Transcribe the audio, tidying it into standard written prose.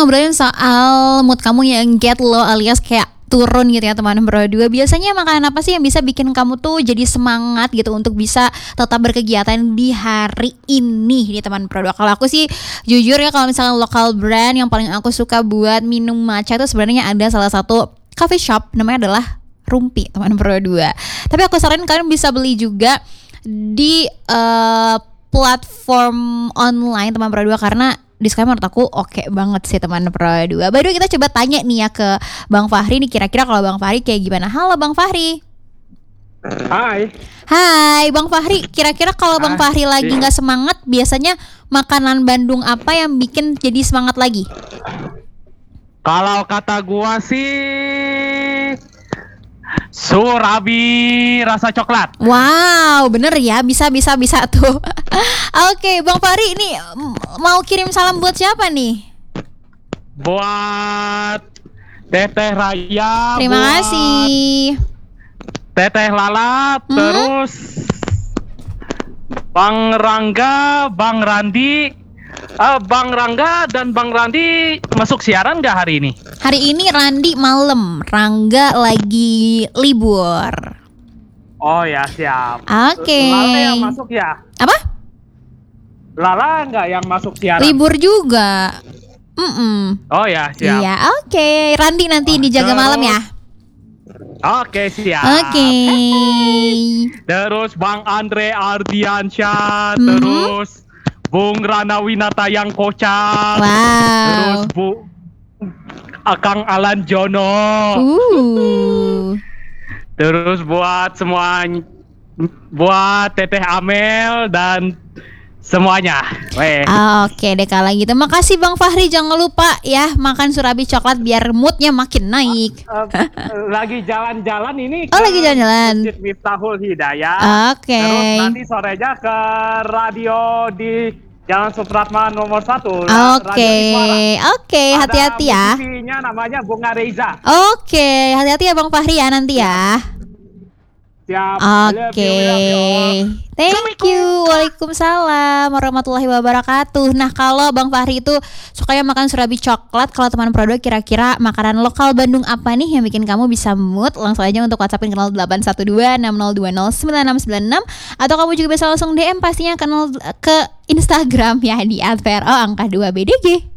ngobrolin soal mood kamu yang get low alias kayak turun gitu ya teman berdua. Biasanya makanan apa sih yang bisa bikin kamu tuh jadi semangat gitu untuk bisa tetap berkegiatan di hari ini nih teman berdua? Kalau aku sih jujur ya, kalau misalnya lokal brand yang paling aku suka buat minum matcha itu sebenarnya ada salah satu coffee shop, namanya adalah Rumpi teman berdua. Tapi aku saranin kalian bisa beli juga di platform online teman berdua, karena diskon menurut aku oke banget sih teman berdua. By the way, kita coba tanya nih ya ke Bang Fahri nih, kira-kira kalau Bang Fahri kayak gimana. Halo Bang Fahri. Hai Bang Fahri, kira-kira kalau Bang Fahri lagi gak semangat, biasanya makanan Bandung apa yang bikin jadi semangat lagi? Kalau kata gua sih surabi rasa coklat. Wow, bener ya, bisa tuh. Oke, Bang Fahri ini mau kirim salam buat siapa nih? Buat Teteh Raya. Terima kasih. Teteh Lala, terus Bang Rangga, Bang Randi. Bang Rangga dan Bang Randi masuk siaran nggak hari ini? Hari ini Randi malam, Rangga lagi libur. Oh ya, siap. Oke. Lala yang masuk ya? Apa? Lala nggak yang masuk siaran? Libur juga. Oh ya, siap. Iya, oke. Randi nanti dijaga malam ya. Oke, siap. Oke. Terus Bang Andre Ardiansyah, terus Bung Rana Winata yang kocak. Wow. Terus Akang Alan Jono. Terus buat semua, buat Teteh Amel dan semuanya. Oke deh kalau gitu. Makasih Bang Fahri, jangan lupa ya makan surabi coklat biar moodnya makin naik. Lagi jalan-jalan ini. Oh, lagi jalan-jalan. Masjid Miftahul Hidayah. Oke. Terus nanti sorenya ke radio di Jalan Supratman nomor 1. Oke, hati-hati ya. Ada namanya Bunga Reza. Oke, hati-hati ya Bang Fahri ya nanti ya. Siap. Oke. Thank you. Waalaikumsalam warahmatullahi wabarakatuh. Nah, kalau Bang Fahri itu sukanya makan surabi coklat, kalau teman Prodo kira-kira makanan lokal Bandung apa nih yang bikin kamu bisa mood? Langsung aja untuk WhatsAppin ke 081260209696, atau kamu juga bisa langsung DM pastinya ke Instagram ya di @VRO angka 2BDG.